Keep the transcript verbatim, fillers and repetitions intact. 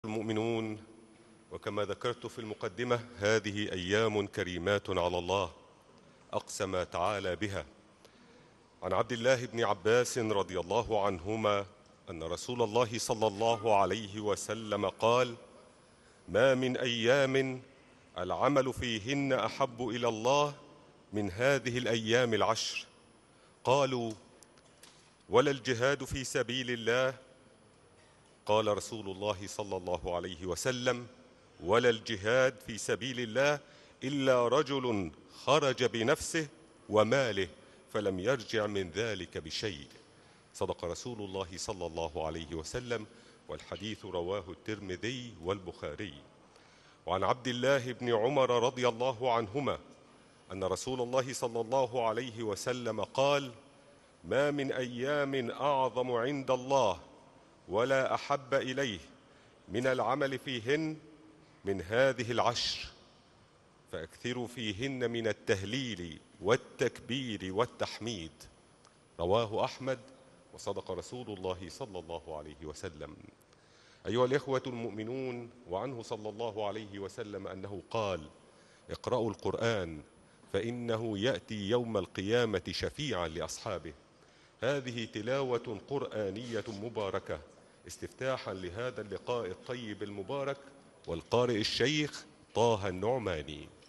المؤمنون، وكما ذكرت في المقدمة هذه أيام كريمات على الله أقسم تعالى بها. عن عبد الله بن عباس رضي الله عنهما أن رسول الله صلى الله عليه وسلم قال: ما من أيام العمل فيهن أحب إلى الله من هذه الأيام العشر. قالوا: ولا الجهاد في سبيل الله؟ قال رسول الله صلى الله عليه وسلم: ولا الجهاد في سبيل الله إلا رجل خرج بنفسه وماله فلم يرجع من ذلك بشيء. صدق رسول الله صلى الله عليه وسلم، والحديث رواه الترمذي والبخاري. وعن عبد الله بن عمر رضي الله عنهما أن رسول الله صلى الله عليه وسلم قال: ما من أيام أعظم عند الله ولا أحب إليه من العمل فيهن من هذه العشر، فأكثروا فيهن من التهليل والتكبير والتحميد. رواه أحمد، وصدق رسول الله صلى الله عليه وسلم. أيها الإخوة المؤمنون، وعنه صلى الله عليه وسلم أنه قال: اقرأوا القرآن فإنه يأتي يوم القيامة شفيعا لأصحابه. هذه تلاوة قرآنية مباركة استفتاحا لهذا اللقاء الطيب المبارك، والقارئ الشيخ طه النعماني.